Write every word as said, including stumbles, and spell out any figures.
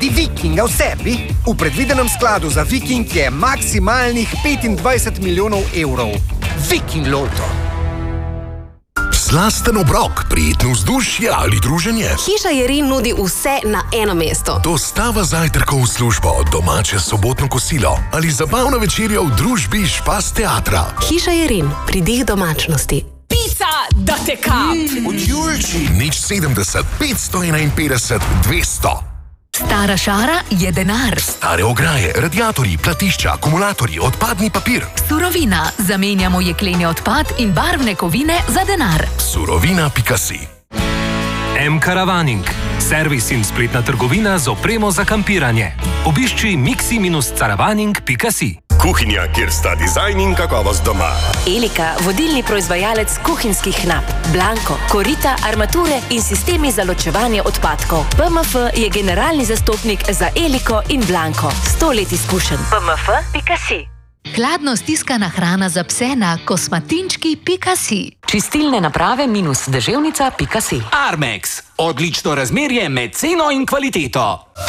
Radi Vikinga v sebi? V predvidenem skladu za Viking je maksimalnih petindvajset milijonov evrov. Viking Loto. Slasten obrok, prijetno vzdušje ali druženje. Hiša Jerin nudi vse na eno mesto. Dostava zajtrkov v službo, domače sobotno kosilo ali zabavna večerja v družbi Špas teatra. Hiša Jerin, pridih domačnosti. Pica, da te kap! Od Julči. Nič sedemdeset, petsto enainpetdeset, dvesto. Stara šara je denar. Stare ograje, radiatorji, platišča, akumulatorji, odpadni papir. Surovina. Zamenjamo jekleni odpad in barvne kovine za denar. Surovina pika si. M-Caravaning. Servis in spletna trgovina z opremo za kampiranje. Obišči mixi dash caravaning pika si. Kuhinja, kjer sta dizajn in kakovost doma. Elika, vodilni proizvajalec kuhinjskih nap. Blanko, korita, armature in sistemi za ločevanje odpadkov. P M F je generalni zastopnik za Eliko in Blanko. Sto let izkušenj. P M F pika si. Hladno stiskana hrana za pse na kosmatinčki pika si. Čistilne naprave minus deževnica pika si. Armex. Odlično razmerje med ceno in kvaliteto.